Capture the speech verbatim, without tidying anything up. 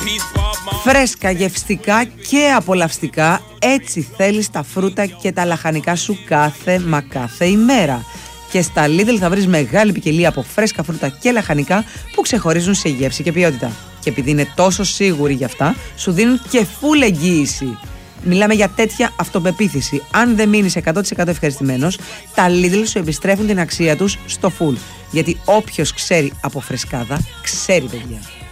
Φρέσκα, γευστικά και απολαυστικά, έτσι θέλεις τα φρούτα και τα λαχανικά σου κάθε μα κάθε ημέρα. Και στα Lidl θα βρεις μεγάλη ποικιλία από φρέσκα φρούτα και λαχανικά που ξεχωρίζουν σε γεύση και ποιότητα. Και επειδή είναι τόσο σίγουροι γι' αυτά, σου δίνουν και full εγγύηση. Μιλάμε για τέτοια αυτοπεποίθηση. Αν δεν μείνεις εκατό τοις εκατό ευχαριστημένος, τα Lidl σου επιστρέφουν την αξία τους στο full. Γιατί όποιος ξέρει από φρεσκάδα, ξέρει παιδιά.